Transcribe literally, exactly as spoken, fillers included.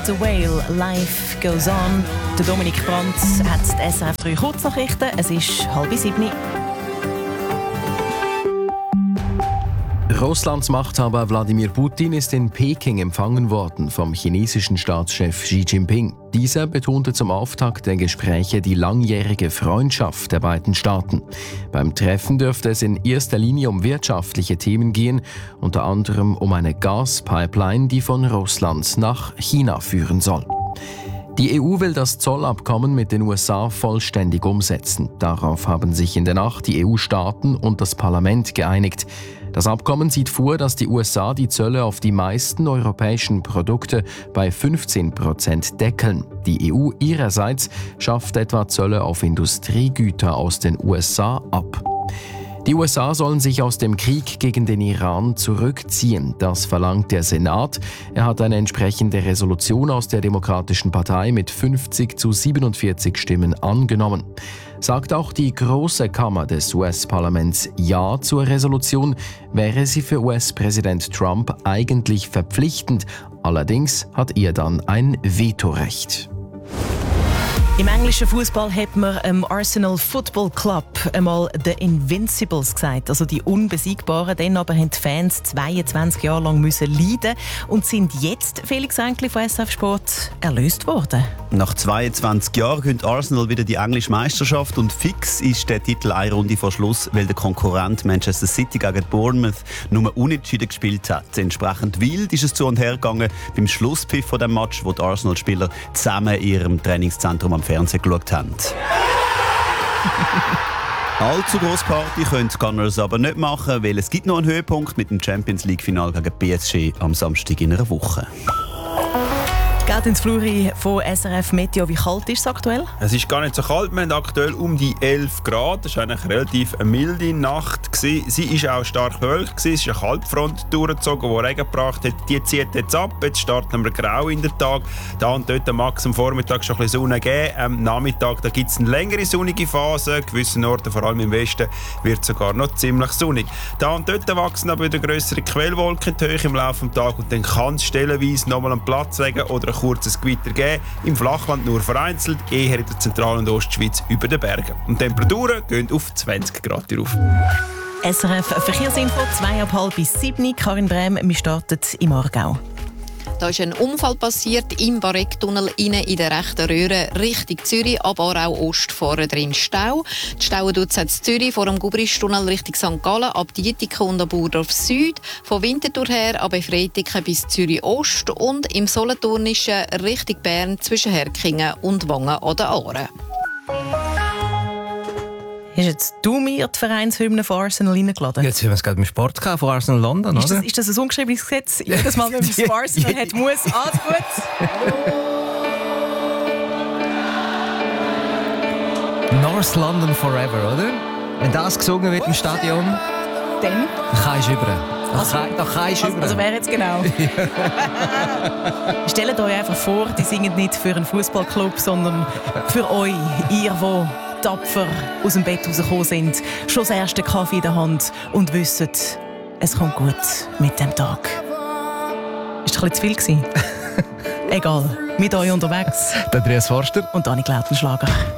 the Whale, Life Goes On. Der Dominik Brandt hat die S R F drei Kurznachrichten. Es ist halb sieben. Russlands Machthaber Wladimir Putin ist in Peking empfangen worden vom chinesischen Staatschef Xi Jinping. Dieser betonte zum Auftakt der Gespräche die langjährige Freundschaft der beiden Staaten. Beim Treffen dürfte es in erster Linie um wirtschaftliche Themen gehen, unter anderem um eine Gaspipeline, die von Russland nach China führen soll. Die E U will das Zollabkommen mit den U S A vollständig umsetzen. Darauf haben sich in der Nacht die E U-Staaten und das Parlament geeinigt. Das Abkommen sieht vor, dass die U S A die Zölle auf die meisten europäischen Produkte bei fünfzehn Prozent deckeln. Die E U ihrerseits schafft etwa Zölle auf Industriegüter aus den U S A ab. Die U S A sollen sich aus dem Krieg gegen den Iran zurückziehen. Das verlangt der Senat. Er hat eine entsprechende Resolution aus der Demokratischen Partei mit fünfzig zu siebenundvierzig Stimmen angenommen. Sagt auch die Große Kammer des U S-Parlaments Ja zur Resolution, wäre sie für U S-Präsident Trump eigentlich verpflichtend. Allerdings hat er dann ein Vetorecht. Im englischen Fußball hat man im Arsenal Football Club einmal «The Invincibles» gesagt, also die Unbesiegbaren. Dann aber haben die Fans zweiundzwanzig Jahre lang müssen leiden und sind jetzt, Felix Enkli von S R F Sport, erlöst worden. Nach zweiundzwanzig Jahren gewinnt Arsenal wieder die englische Meisterschaft und fix ist der Titel eine Runde vor Schluss, weil der Konkurrent Manchester City gegen Bournemouth nur unentschieden gespielt hat. Entsprechend wild ist es zu und her gegangen beim Schlusspfiff von dem Match, wo die Arsenal-Spieler zusammen in ihrem Trainingszentrum am Fernsehen geschaut haben. Allzu grosse Party können die Gunners aber nicht machen, weil es gibt noch einen Höhepunkt mit dem Champions-League-Final gegen P S G am Samstag in einer Woche. Geht ins Fluri von S R F Meteo. Wie kalt ist es aktuell? Es ist gar nicht so kalt. Wir haben aktuell um die elf Grad. Das war eigentlich eine relativ milde Nacht gewesen. Sie war auch stark bewölkt. Es ist eine Kaltfront durchgezogen, die Regen gebracht hat. Die zieht jetzt ab. Jetzt starten wir grau in den Tag. Da und dort mag es am Vormittag schon ein bisschen Sonne geben. Am Nachmittag gibt es eine längere sonnige Phase. An gewissen Orten, vor allem im Westen, wird es sogar noch ziemlich sonnig. Da und dort wachsen aber wieder grössere Quellwolken in die Höhe im Laufe des Tages. Und dann kann es stellenweise nochmal einen Platzregen oder ein kurzes Gewitter geben. Im Flachland nur vereinzelt, eher in der Zentral- und Ostschweiz über den Bergen. Und die Temperaturen gehen auf zwanzig Grad rauf. S R F Verkehrsinfo, zwei ab halb bis sieben. Karin Brem, wir starten im Aargau. Da ist ein Unfall passiert im Barecktunnel innen in der rechten Röhre Richtung Zürich, ab Aarau Ost vorne drin Stau. Die Stauen tut es in Zürich vor dem Gubristunnel Richtung Sankt Gallen, ab Dietiken und ab Burdorf Süd, von Winterthur her ab Efreitiken bis Zürich Ost und im Solothurnischen Richtung Bern zwischen Herkingen und Wangen an der Aare. Hast jetzt du mir die Vereinshymne von Arsenal reingeladen? Jetzt haben wir es gerade im Sport gehabt, von Arsenal London, ist oder? Das, ist das ein ungeschriebenes Gesetz? Jedes Mal, wenn man das Arsenal hat, muss alles gut. North London Forever, oder? Wenn das gesungen wird im Stadion, dann kannst du über. Also, da kannst du also, über. also wer jetzt genau? Stellt euch einfach vor, die singen nicht für einen Fußballclub, sondern für euch, ihr, wo tapfer aus dem Bett rausgekommen sind, schon das erste Kaffee in der Hand und wissen, es kommt gut mit dem Tag. Ist doch ein bisschen zu viel gewesen? Egal, mit euch unterwegs. Der Andreas Forster und Annik Lautenschlager.